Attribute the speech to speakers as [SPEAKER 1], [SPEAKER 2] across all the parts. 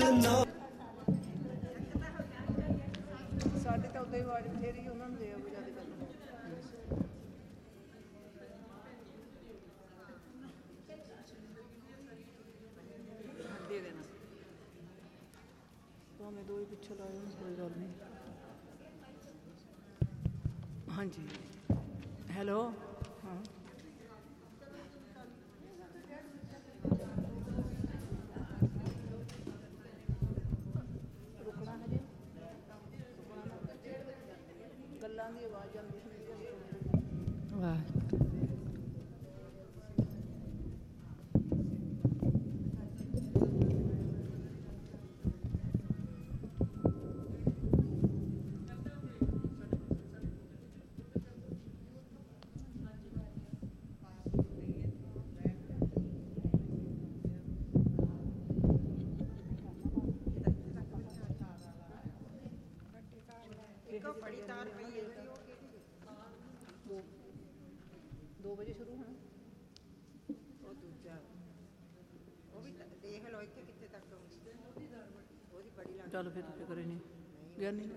[SPEAKER 1] ਸਾਡੇ ਤਾਂ ਉਦੋਂ ਹੀ ਆਵਾਜ਼ ਬਥੇਰੀ ਉਹਨਾਂ ਨੂੰ ਦੇ ਆਉ ਜਿਆਦਾ ਗੱਲ ਦੇ ਦੇਣਾ ਭਾਵੇਂ ਦੋ ਹੀ ਪਿੱਛੇ ਲਾਏ ਹੋਣ ਕੋਈ ਗੱਲ ਨਹੀਂ। ਹਾਂਜੀ ਹੈਲੋ ਹਾਂ ਰੁਕਣਾ ਹਜੇ ਗੱਲਾਂ ਦੀ ਆਵਾਜ਼ ਆਉਂਦੀ ਹੁੰਦੀ ਹੈ। ਵਾਹ बड़ी तार पई है दो बजे शुरू होना ਉਹ ਦੂਜਾ ਉਹ ਵੀ ਦੇਖ ਲਓ ਇੱਥੇ ਕਿੱਥੇ ਤੱਕ ਉਹਦੀ ਬੜੀ ਲੱਗ ਚੱਲ ਫਿਰ ਫਿਕਰ ਹੀ ਨਹੀਂ ਗਿਆ ਨਹੀਂ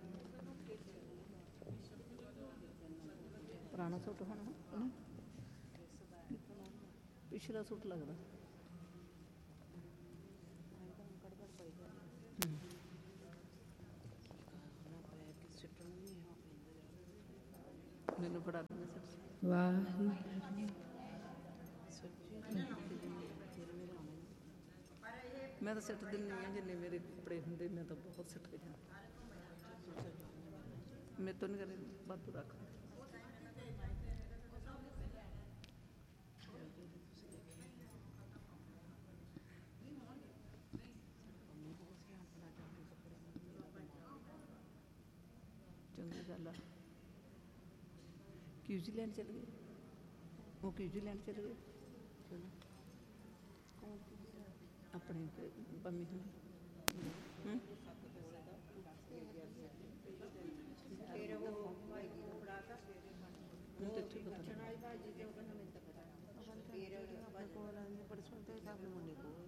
[SPEAKER 1] ਪੁਰਾਣਾ ਸੂਟ ਹੋਣਾ ਪਿਛਲਾ ਸੂਟ ਲੱਗਦਾ ਮੈਨੂੰ ਫੜਾ ਦੇ ਵਾਹ ਮੈਂ ਤਾਂ ਸਿੱਟ ਦਿੰਦੀ ਹਾਂ ਜਿੰਨੇ ਮੇਰੇ ਕੱਪੜੇ ਹੁੰਦੇ ਮੈਂ ਤਾਂ ਬਹੁਤ ਸਿੱਟ ਕੇ ਜਾਂਦੀ ਮੇਰੇ ਤੋਂ ਨਹੀਂ ਕਰੇ ਵਾਧੂ ਰੱਖ ਚੰਗੀ ਗੱਲ ਆ न्यूजीलैंड चल गए वो न्यूजीलैंड चल गए अपने मम्मी तो पता